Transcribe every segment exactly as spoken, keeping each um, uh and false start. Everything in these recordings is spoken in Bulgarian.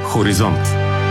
Хоризонт.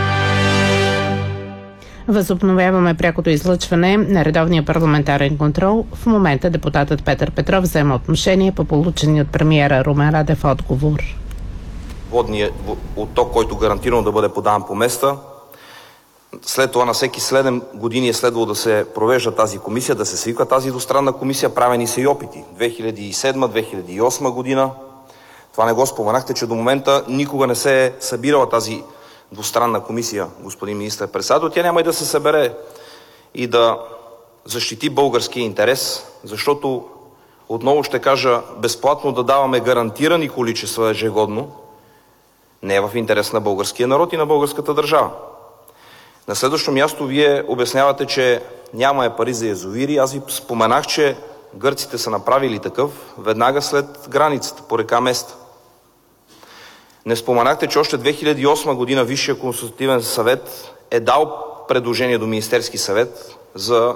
Възобновяваме прякото излъчване на редовния парламентарен контрол. В момента депутатът Петър Петров взема отношение по получени от премиера Румен Радев отговор. Водният отток, който гарантирано да бъде подаван по места. След това на всеки седем години е следвало да се провежда тази комисия, да се свиква тази двустранна комисия. Правени са и опити. две хиляди и седма - две хиляди и осма година. Това не го споменахте, че до момента никога не се е събирала тази двустранна комисия, господин министър-председател. Тя няма и да се събере и да защити българския интерес, защото, отново ще кажа, безплатно да даваме гарантирани количества ежегодно не е в интерес на българския народ и на българската държава. На следващо място вие обяснявате, че нямаме пари за язовири. Аз ви споменах, че гърците са направили такъв веднага след границата по река Места. Не споменахте, че още две хиляди и осма година Висшия консултативен съвет е дал предложение до Министерски съвет за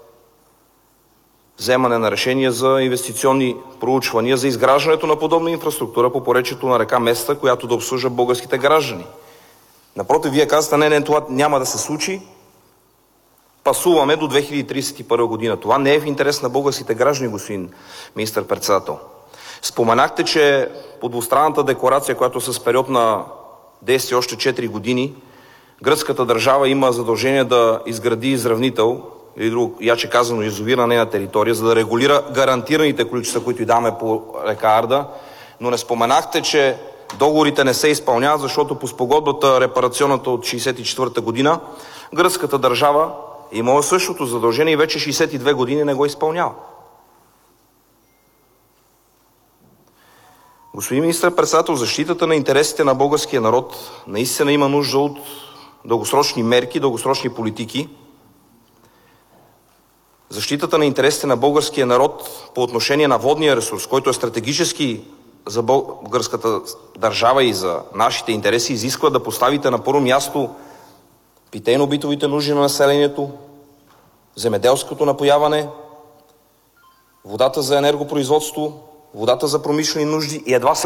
вземане на решения за инвестиционни проучвания за изграждането на подобна инфраструктура по поречието на река Места, която да обслужва българските граждани. Напротив, вие казвате, не, не, това няма да се случи. Пасуваме до две хиляди тридесет и първа година. Това не е в интерес на българските граждани, господин министър-председател. Споменахте, че по двустранната декларация, която с период на действие още четири години, гръцката държава има задължение да изгради изравнител, или друго, яче казано, язовир на нейна територия, за да регулира гарантираните количества, които й даваме по река Арда, но не споменахте, че договорите не се изпълняват, защото по спогодбата репарационната от шейсет и четвърта година гръцката държава имала същото задължение и вече шейсет и две години не го изпълнява. Господин министър-председател, защитата на интересите на българския народ наистина има нужда от дългосрочни мерки, дългосрочни политики. Защитата на интересите на българския народ по отношение на водния ресурс, който е стратегически за българската държава и за нашите интереси, изисква да поставите на първо място питейно-битовите нужди на населението, земеделското напояване, водата за енергопроизводство, водата за промишлени нужди и едва след